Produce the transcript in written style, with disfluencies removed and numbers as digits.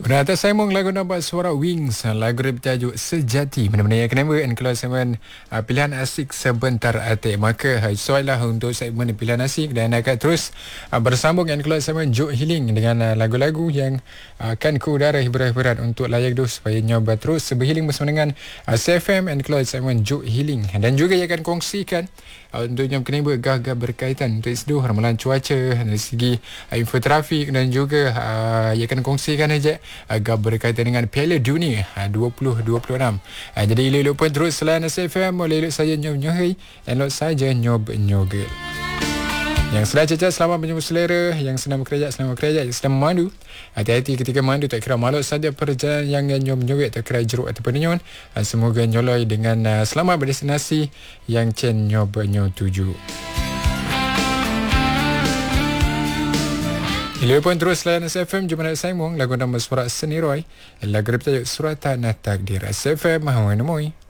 Atas saya mung lagu nampak suara Wings, lagu dia bertajuk Sejati. Benda-benda yang kenapa and kalau segmen pilihan asik sebentar atik. Maka soalah untuk segmen pilihan asik dan akan terus bersambung and kalau segmen Joke Healing dengan lagu-lagu yang akan ke udara hiburan-hiburan untuk layak dos supaya nyoba terus berhealing bersama dengan CFM and kalau segmen Joke Healing. Dan juga ia akan kongsikan untuk yang kenapa gagah berkaitan untuk seduh ramalan cuaca dari segi info trafik dan juga ia akan kongsikan aja agak berkaitan dengan Piala Dunia 2026. Jadi elok-elok pun terus selain SFM, boleh elok saja nyob-nyohai, elok saja nyob-nyogel. Yang sedang cacat selamat menyambut selera, yang sedang bekerja selamat bekerja, yang sedang memandu hati-hati ketika memandu, tak kira malu saja perjalanan yang nyob-nyobek, tak kira jeruk atau penyon. Semoga nyoloi dengan selamat berdestinasi yang Chen nyob-nyob tuju. Ia pun terus layan SFM Jumpa nak Saimong. Lagu nama suara Seni Roy, lagu bertajuk Suratan Takdir. SFM Mahu Nemoi.